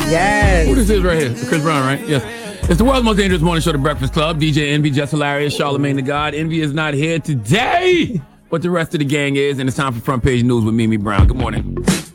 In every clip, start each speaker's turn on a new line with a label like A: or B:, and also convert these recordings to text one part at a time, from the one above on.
A: Yes.
B: Who this is right here? Chris Brown, right? Yes. It's the world's most dangerous morning show, The Breakfast Club. DJ Envy, Just Hilarious, Charlamagne the God. Envy is not here today, but the rest of the gang is, and it's time for Front Page News with Mimi Brown. Good morning.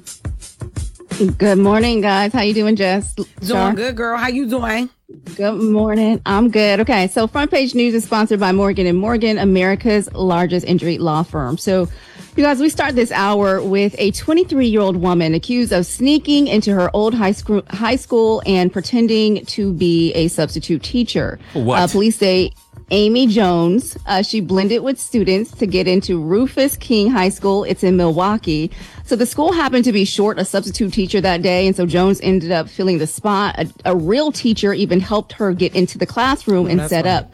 C: Good morning, guys. How you doing, Jess?
A: Doing good, girl. How you doing?
C: Good morning. I'm good. Okay, so Front Page News is sponsored by Morgan & Morgan, America's largest injury law firm. So, you guys, we start this hour with a 23-year-old woman accused of sneaking into her old high school and pretending to be a substitute teacher.
B: What?
C: Police say Amy Jones, she blended with students to get into Rufus King High School. It's in Milwaukee. So the school happened to be short a substitute teacher that day, and so Jones ended up filling the spot. A real teacher even helped her get into the classroom and set up.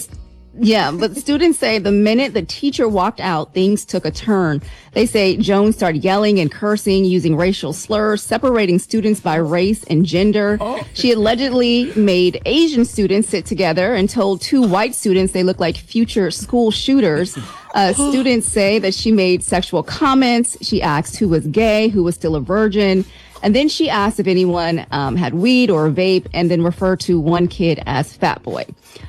C: But students say the minute the teacher walked out, things took a turn. They say Jones started yelling and cursing, using racial slurs, separating students by race and gender. She allegedly made Asian students sit together and told two white students they looked like future school shooters. Students say that she made sexual comments. She asked who was gay, who was still a virgin. And then she asked if anyone had weed or a vape, and then referred to one kid as Fat Boy.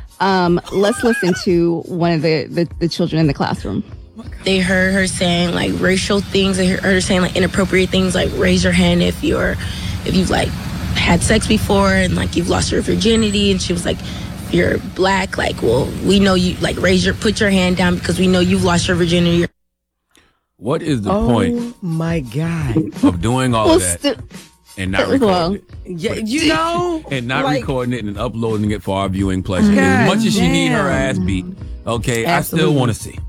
C: Let's listen to one of the children in the classroom.
D: They heard her saying like racial things. They heard her saying like inappropriate things, like raise your hand if you've like had sex before and like you've lost your virginity. And she was like, if you're black, like, well, we know you, like put your hand down because we know you've lost your virginity.
B: What is the point?
A: Oh my God.
B: Of doing all of that and not recording it?
A: Yeah, you know,
B: and not recording it and uploading it for our viewing pleasure. As much as she need her ass beat, okay, absolutely. I still want to see.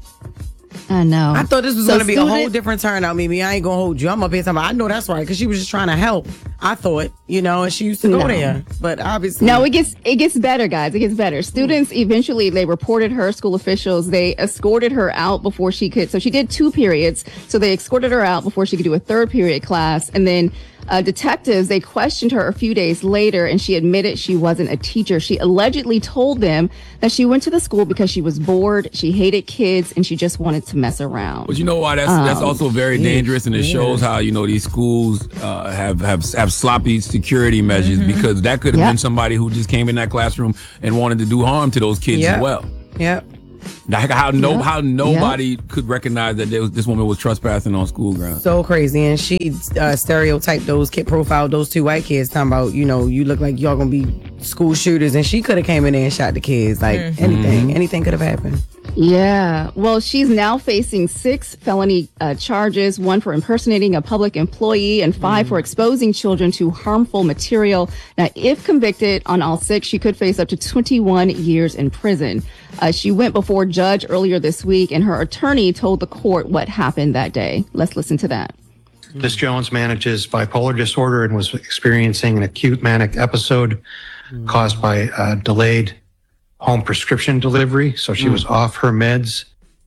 C: I know.
A: I thought this was going to be a whole different turnout, Mimi. I ain't going to hold you. I'm up here talking about, I know that's right, because she was just trying to help. I thought, and she used to go there. But obviously.
C: No, it gets better, guys. It gets better. Students eventually, they reported her, school officials. They escorted her out before she could. So she did 2 periods. So they escorted her out before she could do a 3rd period class. And then detectives, they questioned her a few days later, and she admitted she wasn't a teacher. She allegedly told them that she went to the school because she was bored, she hated kids, and she just wanted to mess around.
B: But you know why? That's also very dangerous, and it shows how these schools have sloppy security measures, because that could have been somebody who just came in that classroom and wanted to do harm to those kids as well.
A: Yep.
B: Like how nobody could recognize that this woman was trespassing on school grounds.
A: So crazy. And she stereotyped profiled those 2 white kids, talking about, you look like y'all gonna be school shooters. And she could have came in there and shot the kids. Like anything could have happened.
C: Yeah. Well, she's now facing 6 felony charges, 1 for impersonating a public employee and 5 for exposing children to harmful material. Now, if convicted on all 6, she could face up to 21 years in prison. She went before a judge earlier this week, and her attorney told the court what happened that day. Let's listen to that.
E: Ms. Jones manages bipolar disorder and was experiencing an acute manic episode caused by delayed home prescription delivery. So she was off her meds.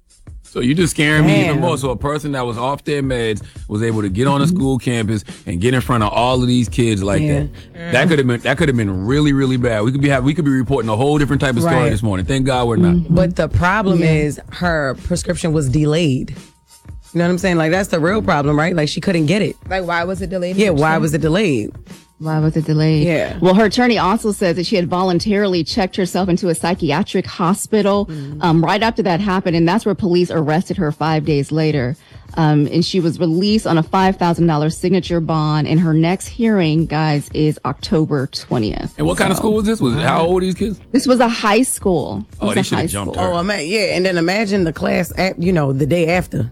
B: So you just scaring me even more. So a person that was off their meds was able to get on a school campus and get in front of all of these kids like that. That could have been really, really bad. We could be reporting a whole different type of story this morning. Thank God we're not.
A: But the problem is her prescription was delayed. You know what I'm saying? Like, that's the real problem, right? Like, she couldn't get it.
F: Like, why was it delayed?
A: Yeah, why was it delayed?
C: Why was it delayed?
A: Yeah.
C: Well, her attorney also says that she had voluntarily checked herself into a psychiatric hospital right after that happened. And that's where police arrested her 5 days later. And she was released on a $5,000 signature bond. And her next hearing, guys, is October 20th.
B: And what kind of school was this? How old are these kids?
C: This was a high school.
B: They should have jumped her.
A: And then imagine the class, the day after.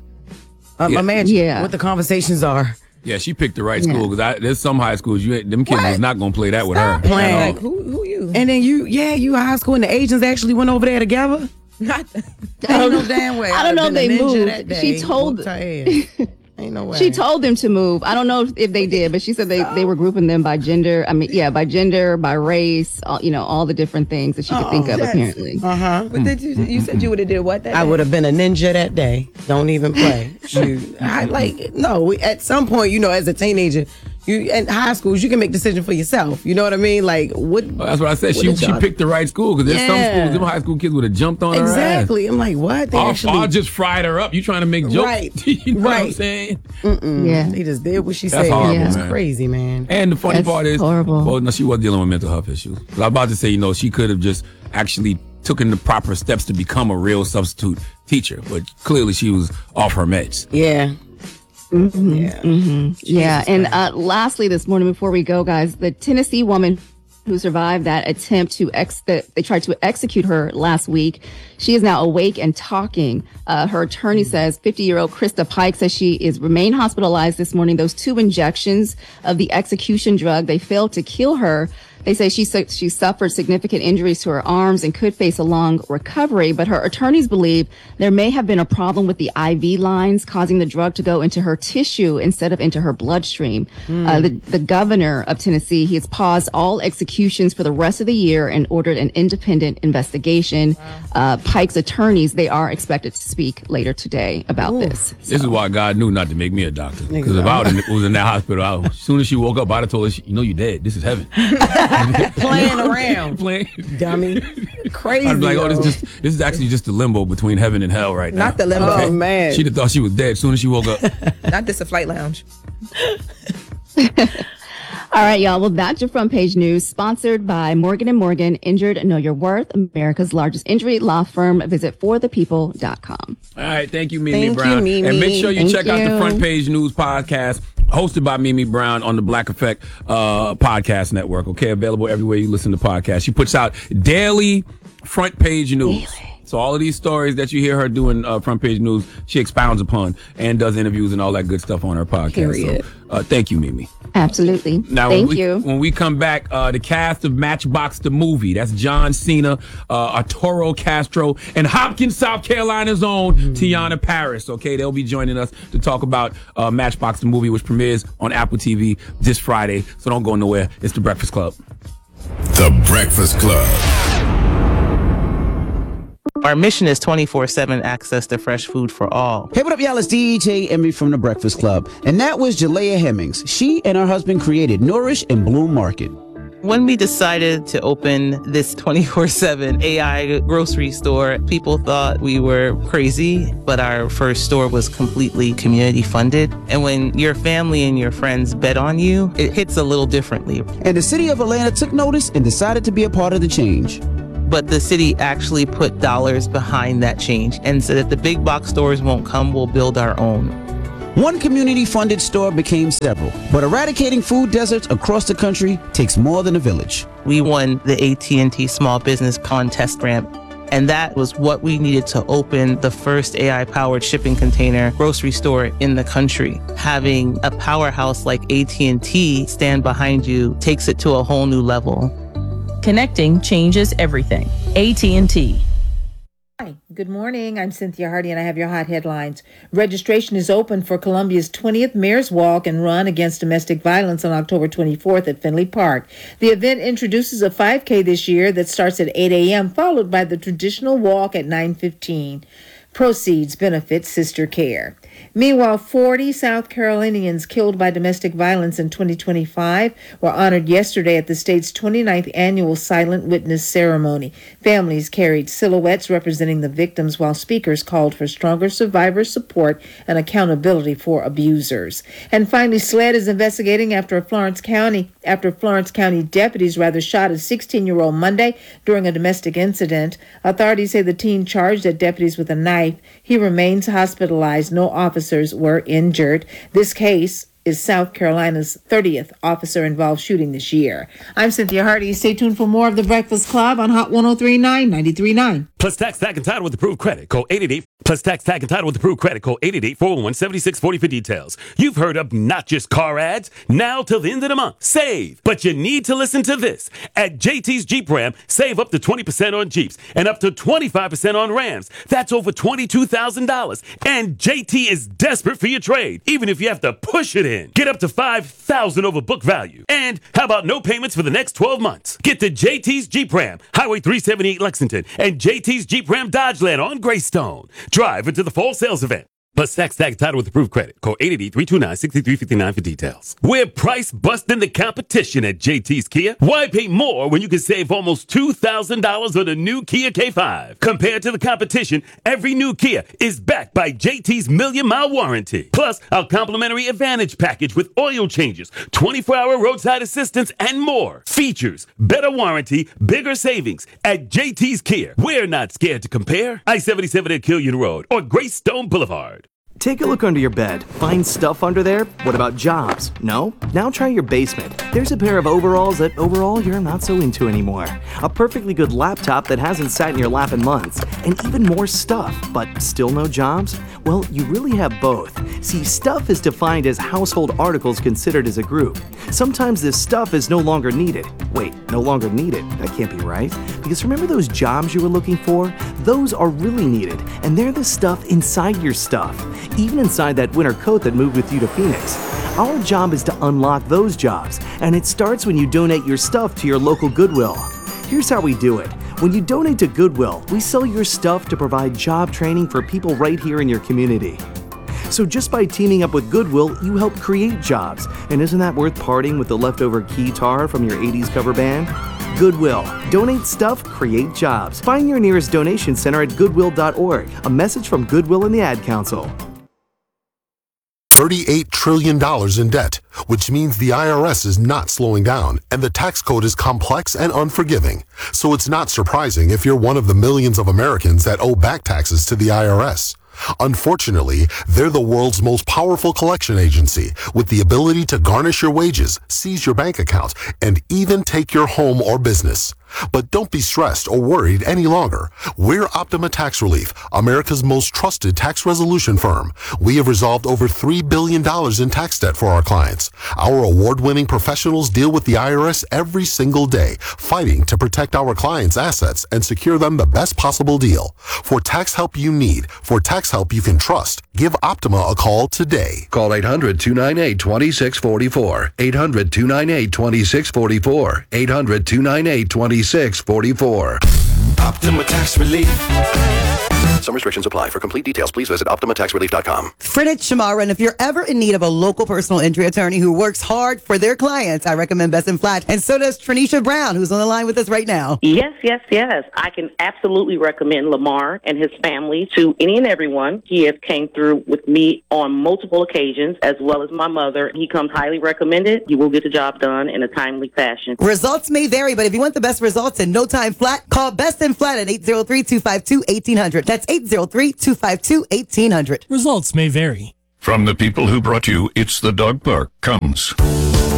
A: Imagine what the conversations are.
B: Yeah, she picked the right school, because there's some high schools them kids was not gonna play that with her.
A: Playing.
F: Like, who you?
A: And then you high school, and the agents actually went over there together.
F: I
A: don't know damn way.
C: I don't know if they moved. She told.
A: Ain't no way.
C: She told them to move. I don't know if they did, but she said they were grouping them by gender. I mean, by gender, by race, all the different things that she could think of, apparently.
F: But did you said you would have did what that day?
A: I would have been a ninja that day. Don't even play. Shoot. At some point, as a teenager, You in high schools, you can make decisions for yourself. You know what I mean? Like what?
B: Well, that's what I said. She picked the right school because there's some schools, them high school kids would have jumped on her ass.
A: Exactly. I'm like, what? They
B: I just fried her up. You trying to make jokes?
A: Right.
B: You know what I'm saying?
C: Yeah.
A: They just did what she
B: That's
A: said.
B: horrible,
A: It's
B: man.
A: crazy, man.
B: And the funny part is,
C: horrible.
B: well, no, she was dealing with mental health issues. I was about to say, she could have just actually taken the proper steps to become a real substitute teacher, but clearly she was off her meds.
A: Yeah.
C: Yeah. And lastly, this morning, before we go, guys, the Tennessee woman who survived that attempt they tried to execute her last week. She is now awake and talking. Her attorney says 50-year-old Krista Pike says she remained hospitalized this morning. Those 2 injections of the execution drug, they failed to kill her. They say she suffered significant injuries to her arms and could face a long recovery, but her attorneys believe there may have been a problem with the IV lines causing the drug to go into her tissue instead of into her bloodstream. The governor of Tennessee, he has paused all executions for the rest of the year and ordered an independent investigation. Pike's attorneys, they are expected to speak later today about this.
B: This is why God knew not to make me a doctor. Because if I was in that hospital, as soon as she woke up, I'd have told her, you're dead. This is heaven.
A: Playing around. Dummy. Crazy.
B: I'd be like, this is actually just the limbo between heaven and hell right now.
F: Not the limbo.
A: Oh, man.
B: She'd have thought she was dead as soon as she woke up.
F: Not this a flight lounge.
C: All right, y'all. Well, that's your front page news, sponsored by Morgan & Morgan, Injured Know Your Worth, America's largest injury law firm. Visit forthepeople.com.
B: All right. Thank you, Mimi
A: Thank
B: Brown.
A: you, Mimi.
B: And make sure you
C: Thank
B: check out the
C: you.
B: Front Page News podcast hosted by Mimi Brown on the Black Effect podcast network. Okay. Available everywhere you listen to podcasts. She puts out daily Front Page News. So all of these stories that you hear her doing Front Page News, she expounds upon and does interviews and all that good stuff on her podcast.
A: Period.
B: So thank you, Mimi.
C: Absolutely.
B: Now,
C: Thank you.
B: When we come back, the cast of Matchbox the movie, that's John Cena, Arturo Castro, and Hopkins, South Carolina's own Tiana Paris. Okay, they'll be joining us to talk about Matchbox the movie, which premieres on Apple TV this Friday. So don't go nowhere. It's The Breakfast Club.
G: The Breakfast Club.
H: Our mission is 24/7 access to fresh food for all.
I: Hey, what up, y'all? It's DJ Emery from The Breakfast Club. And that was Jalea Hemmings. She and her husband created Nourish and Bloom Market.
H: When we decided to open this 24/7 AI grocery store, people thought we were crazy, but our first store was completely community funded. And when your family and your friends bet on you, it hits a little differently.
I: And the city of Atlanta took notice and decided to be a part of the change.
H: But the city actually put dollars behind that change and said if the big box stores won't come, we'll build our own.
I: One community-funded store became several, but eradicating food deserts across the country takes more than a village.
H: We won the AT&T Small Business Contest Grant, and that was what we needed to open the first AI-powered shipping container grocery store in the country. Having a powerhouse like AT&T stand behind you takes it to a whole new level.
J: Connecting changes everything. AT&T.
K: Hi, good morning. I'm Cynthia Hardy and I have your hot headlines. Registration is open for Columbia's 20th Mayor's Walk and Run Against Domestic Violence on October 24th at Finley Park. The event introduces a 5K this year that starts at 8 a.m., followed by the traditional walk at 9:15. Proceeds benefit Sister Care. Meanwhile, 40 South Carolinians killed by domestic violence in 2025 were honored yesterday at the state's 29th annual Silent Witness ceremony. Families carried silhouettes representing the victims, while speakers called for stronger survivor support and accountability for abusers. And finally, SLED is investigating after Florence County deputies shot a 16-year-old Monday during a domestic incident. Authorities say the teen charged at deputies with a knife. He remains hospitalized. No officers were injured. This case is South Carolina's 30th officer-involved shooting this year. I'm Cynthia Hardy. Stay tuned for more of The Breakfast Club on Hot 103.9, 93.9.
L: Plus tax, tag, and title with approved credit. Call 888. Plus tax, tag, and title with approved credit. Call 888-411-7640 for details. You've heard of not just car ads. Now till the end of the month. Save. But you need to listen to this. At JT's Jeep Ram, save up to 20% on Jeeps and up to 25% on Rams. That's over $22,000. And JT is desperate for your trade, even if you have to push it in. Get up to $5,000 over book value. And how about no payments for the next 12 months? Get to JT's Jeep Ram, Highway 378 Lexington, and JT's Jeep Ram Dodgeland on Greystone. Drive into the fall sales event. Plus tax tag title with approved credit. Call 888-329-6359 for details. We're price busting the competition at JT's Kia. Why pay more when you can save almost $2,000 on a new Kia K5? Compared to the competition, every new Kia is backed by JT's million-mile warranty. Plus, our complimentary Advantage package with oil changes, 24-hour roadside assistance, and more. Features, better warranty, bigger savings at JT's Kia. We're not scared to compare. I-77 at Killian Road or Greystone Boulevard.
M: Take a look under your bed. Find stuff under there? What about jobs? No? Now try your basement. There's a pair of overalls that overall you're not so into anymore. A perfectly good laptop that hasn't sat in your lap in months. And even more stuff, but still no jobs? Well, you really have both. See, stuff is defined as household articles considered as a group. Sometimes this stuff is no longer needed. Wait, no longer needed? That can't be right. Because remember those jobs you were looking for? Those are really needed, and they're the stuff inside your stuff. Even inside that winter coat that moved with you to Phoenix. Our job is to unlock those jobs, and it starts when you donate your stuff to your local Goodwill. Here's how we do it. When you donate to Goodwill, we sell your stuff to provide job training for people right here in your community. So just by teaming up with Goodwill, you help create jobs. And isn't that worth parting with the leftover keytar from your 80s cover band? Goodwill. Donate stuff, create jobs. Find your nearest donation center at goodwill.org. A message from Goodwill and the Ad Council.
G: $38 trillion in debt, which means the IRS is not slowing down, and the tax code is complex and unforgiving. So it's not surprising if you're one of the millions of Americans that owe back taxes to the IRS. Unfortunately, they're the world's most powerful collection agency with the ability to garnish your wages, seize your bank account, and even take your home or business. But don't be stressed or worried any longer. We're Optima Tax Relief, America's most trusted tax resolution firm. We have resolved over $3 billion in tax debt for our clients. Our award-winning professionals deal with the IRS every single day, fighting to protect our clients' assets and secure them the best possible deal. For tax help you need, for tax help you can trust, give Optima a call today.
N: Call 800-298-2644. 800-298-2644. 800-298-2644.
O: Optima Tax Relief.
N: Some restrictions apply. For complete details, please visit OptimaTaxRelief.com.
A: Fredette Shamara, and if you're ever in need of a local personal injury attorney who works hard for their clients, I recommend Best and Flat. And so does Tranisha Brown, who's on the line with us right now.
P: Yes. I can absolutely recommend Lamar and his family to any and everyone. He has came through with me on multiple occasions, as well as my mother. He comes highly recommended. You will get the job done in a timely fashion.
A: Results may vary, but if you want the best results in no time flat, call Best and Flat at 803-252-1800. That's 803-252-1800.
Q: Results may vary.
R: From the people who brought you It's the Dog Park comes